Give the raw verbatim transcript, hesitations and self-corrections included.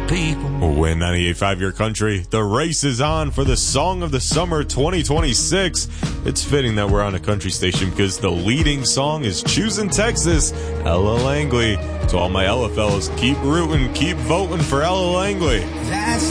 people. Win ninety-eight point five Your Country. The race is on for the Song of the Summer twenty twenty-six. It's fitting that we're on a country station because the leading song is Choosing Texas, Ella Langley. To all my Ella fellas, keep rooting, keep voting for Ella Langley. That's